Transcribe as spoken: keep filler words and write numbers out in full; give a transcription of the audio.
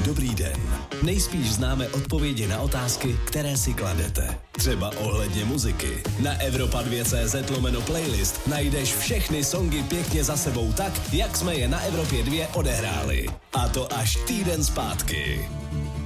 dobrý den. Nejspíš známe odpovědi na otázky, které si kladete. Třeba ohledně muziky. Na Evropa dva tečka cé zet lomeno playlist najdeš všechny songy pěkně za sebou tak, jak jsme je na Evropě dva odehráli. A to až týden zpátky.